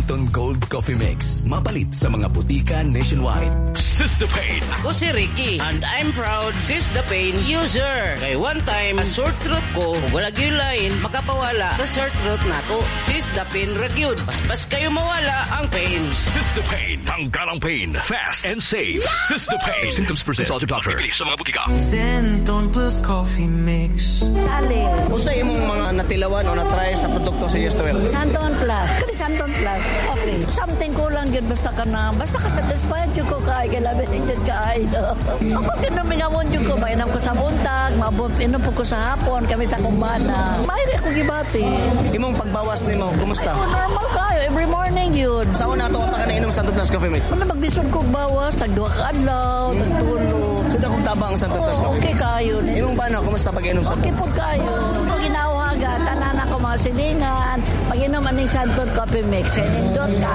Santon Gold Coffee Mix. Mapalit sa mga butika nationwide. Sistapain. Ako si Ricky and I'm proud Sistapain user. Kay one time, a sore throat ko, wala gyulain, makapawala sa sore throat nako. Sistapain ragyud. Paspas kayo mawala ang pain. Sistapain. Tanggal ang pain. Fast and safe. Sistapain. Symptoms persist. Consult your doctor. Bibili sa mga butika. Santon Plus Coffee Mix. Sali. Usa imong mga natilawan o natry sa produkto sa Yestuel? Santon Plus. Kani Santon Plus. Okay. Something kulang yun basta ka na. Basta ka satisfied yun ko kay. Kaya labit yun kay. Ako kinamingamon yun ko. Mainam ko sa buntag. Inom po ko sa hapon. Kami sa kumbana. Mayroon ako gibati. Imong pagbawas nimo, kumusta? Ay, normal kayo. Every morning yun. Sa una to pa ka nainom Santon Plus Coffee Mix? Wala maglisod ko bawas. Tagduha ka adlaw. Tagtulog. Sudah kong tabang Santon Plus Coffee. Okay kayo. Imong bana, kumusta pag-inom sa Okay po kayo. Pag ginauhaga, tanan ako mga siningan. Pag inom aning Santon Coffee Mix. Nindot ka.